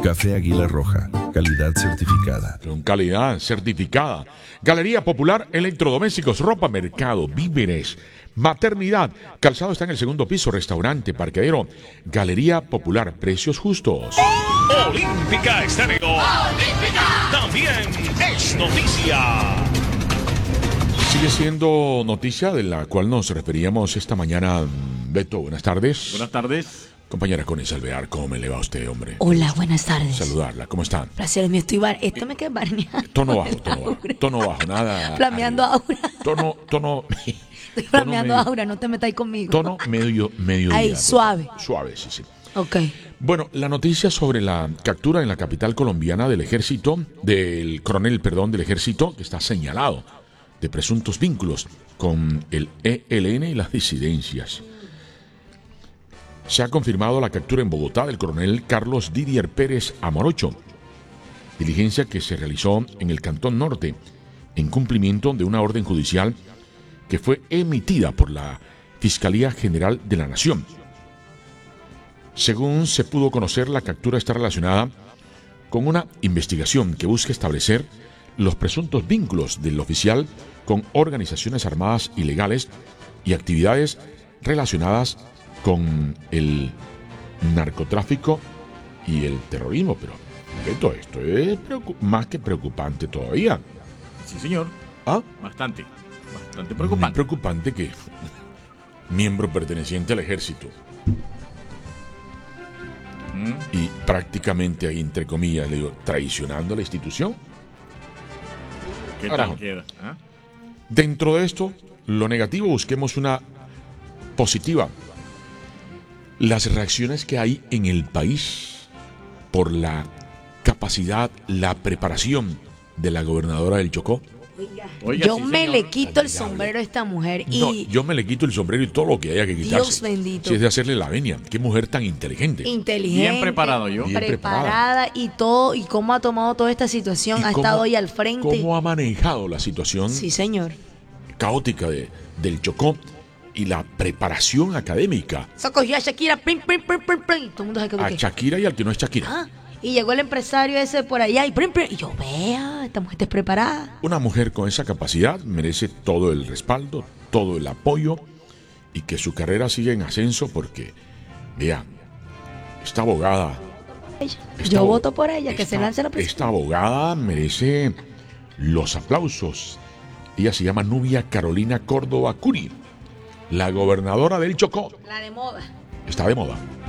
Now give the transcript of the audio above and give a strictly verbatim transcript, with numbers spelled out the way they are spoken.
Café Águila Roja, calidad certificada. Con calidad certificada. Galería Popular, electrodomésticos, ropa, mercado, víveres, maternidad. Calzado está en el segundo piso, restaurante, parqueadero. Galería Popular, precios justos. Olímpica Estéreo. Olímpica. También es noticia. Sigue siendo noticia de la cual nos referíamos esta mañana. Beto, buenas tardes. Buenas tardes. Compañera Connie Alvear, ¿cómo me le va a usted, hombre? Hola, buenas tardes. Saludarla, ¿cómo están? Placer, me estoy bar... Esto me queda barneando. Tono bajo, tono bajo. Tono bajo, nada. Flameando aura. Tono, tono. Estoy flameando medio, aura, no te metáis conmigo. Tono medio, medio. Ahí, día, suave. Suave, sí, sí. Ok. Bueno, la noticia sobre la captura en la capital colombiana del ejército, del coronel, perdón, del ejército, que está señalado de presuntos vínculos con el E L N y las disidencias. Se ha confirmado la captura en Bogotá del coronel Carlos Didier Pérez Amorocho, diligencia que se realizó en el Cantón Norte, en cumplimiento de una orden judicial que fue emitida por la Fiscalía General de la Nación. Según se pudo conocer, la captura está relacionada con una investigación que busca establecer los presuntos vínculos del oficial con organizaciones armadas ilegales y actividades relacionadas con el narcotráfico y el terrorismo. Pero esto, esto es más que preocupante todavía. Sí, señor. ¿Ah? Bastante. Bastante preocupante. Muy preocupante que miembro perteneciente al ejército ¿Mm? y prácticamente ahí, entre comillas, le digo, traicionando a la institución. ¿Qué Carajo. tal queda? ¿Ah? Dentro de esto, lo negativo, busquemos una positiva. Las reacciones que hay en el país por la capacidad, la preparación de la gobernadora del Chocó. Oiga, yo sí, me señor. le quito el sombrero a esta mujer y No, yo me le quito el sombrero y todo lo que haya que quitarse. Dios bendito. Si es de hacerle la venia. Qué mujer tan inteligente. inteligente, Bien preparado yo. Bien preparada, preparada. y todo, y cómo ha tomado toda esta situación, ¿Y ha cómo- estado ahí al frente. ¿Cómo ha manejado la situación Sí, señor. caótica de, del Chocó y la preparación académica? Se cogió a Shakira, pim, pim, pim, pim, pim, y todo el mundo se quedó A que- Shakira y al que no es Shakira. Ah, y llegó el empresario ese por allá y prim, prim, y yo, vea, esta mujer está preparada. Una mujer con esa capacidad merece todo el respaldo, todo el apoyo y que su carrera siga en ascenso porque, vea, esta abogada. Ella. esta Yo abo- voto por ella, que esta- se lance la presidencia. Esta abogada merece los aplausos. Ella se llama Nubia Carolina Córdoba Curi, la gobernadora del Chocó. La de moda. Está de moda.